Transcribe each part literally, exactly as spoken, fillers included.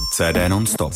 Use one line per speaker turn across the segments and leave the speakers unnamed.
C D non-stop.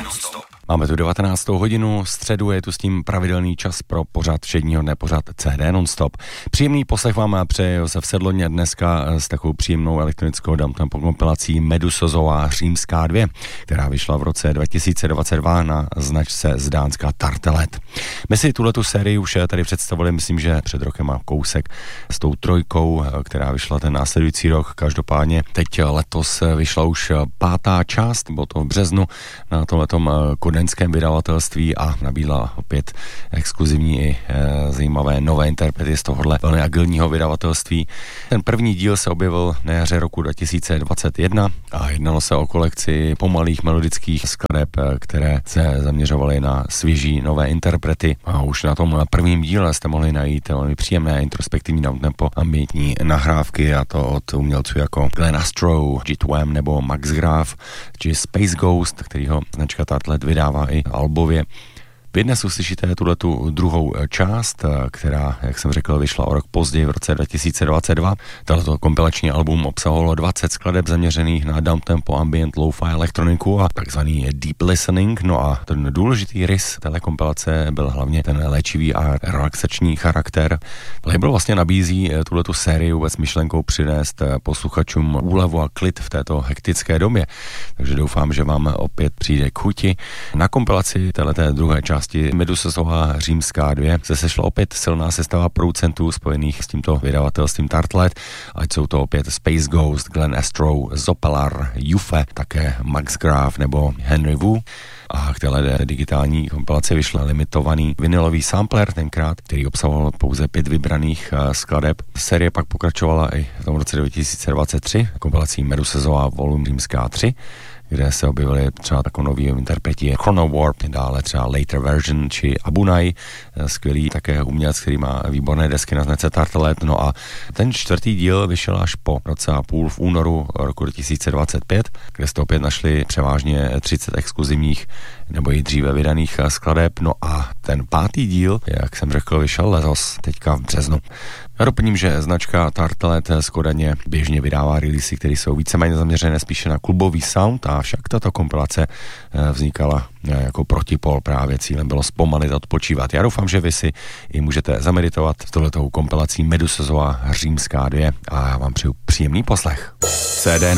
Máme tu devatenáctou hodinu, středu je tu s tím pravidelný čas pro pořad všedního dne, pořad C D non-stop. Příjemný poslech vám přeje Josef Sedloně dneska s takovou příjemnou elektronickou downtempo kompilací Medusozová římská dvě, která vyšla v roce dva tisíce dvacet dva na značce z Dánska Tartelet. My si tuhletu sérii už tady představili, myslím, že před rokem a kousek s tou trojkou, která vyšla ten následující rok. Každopádně teď letos vyšla už pátá část, bylo to v březnu na tomhletom kodenském vydavatelství a nabídla opět exkluzivní i e, zajímavé nové interprety z tohohle velmi agilního vydavatelství. Ten první díl se objevil na jaře roku dva tisíce dvacet jedna a jednalo se o kolekci pomalých melodických skladeb, které se zaměřovaly na svěží nové interprety. A už na tom prvním díle jste mohli najít velmi příjemné introspektivní downtempo ambientní nahrávky, a to od umělců jako Glenn Astro, Jit Wem nebo Max Graf, či Space Ghost, kterýho značka Tartelet vydává i albově. Vy dnes uslyšíte tuhletu druhou část, která, jak jsem řekl, vyšla o rok později v roce dva tisíce dvacet dva. Tohleto kompilační album obsahovalo dvacet skladeb zaměřených na downtempo, ambient, lo-fi, elektroniku a takzvaný deep listening. No a ten důležitý rys téhle kompilace byl hlavně ten léčivý a relaxační charakter. Label vlastně nabízí tuhletu sérii vůbec myšlenkou přinést posluchačům úlevu a klid v této hektické době. Takže doufám, že vám opět přijde k chuti. Na kompilaci téhleté druhé části Medusozová římská dvě se sešla opět silná sestava producentů spojených s tímto vydavatelstvím Tartelet, ať jsou to opět Space Ghost, Glenn Astro, Zopelar, Jufe, také Max Graf nebo Henry Wu. A k téhle digitální kompilaci vyšel limitovaný vinylový sampler tenkrát, který obsahoval pouze pět vybraných skladeb. Série pak pokračovala i v tom roce dva tisíce dvacet tři kompilací Medusozová volum římská tři, kde se objevily třeba takový nový interpreti Chrono Warp, dále třeba Later Version či Abunai, skvělý také umělec, který má výborné desky na značce Tartelet. No a ten čtvrtý díl vyšel až po roce a půl v únoru roku dva tisíce dvacet pět, kde jste opět našli převážně třicet exkluzivních nebo i dříve vydaných skladeb. No a ten pátý díl, jak jsem řekl, vyšel letos, teďka v březnu. Já doplním, že značka Tartelet z Kodaně běžně vydává releasy, které jsou víceméně zaměřené spíše na klubový sound, a však tato kompilace vznikala jako protipol, právě cílem bylo zpomalit a odpočívat. Já doufám, že vy si i můžete zameditovat s touhletou kompilací Medusozová římská dvě a já vám přeju příjemný poslech. C D